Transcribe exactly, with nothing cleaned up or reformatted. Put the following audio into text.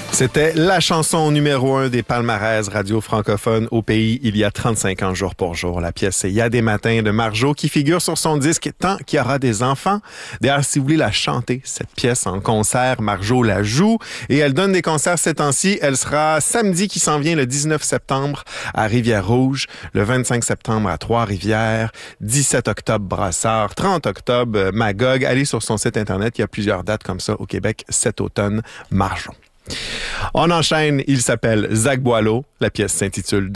C'était la chanson numéro un des palmarès radio francophones au pays il y a trente-cinq ans jour pour jour. La pièce c'est « Il y a des matins » de Marjo qui figure sur son disque « Tant qu'il y aura des enfants ». D'ailleurs, si vous voulez la chanter, cette pièce en concert, Marjo la joue et elle donne des concerts ces temps-ci. Elle sera samedi qui s'en vient le dix-neuf septembre à Rivière-Rouge, le vingt-cinq septembre à Trois-Rivières, dix-sept octobre Brassard, trente octobre Magog. Allez sur son site internet, il y a plusieurs dates comme ça au Québec cet automne. Marjo. On enchaîne, il s'appelle Zach Boileau. La pièce s'intitule « Demain ».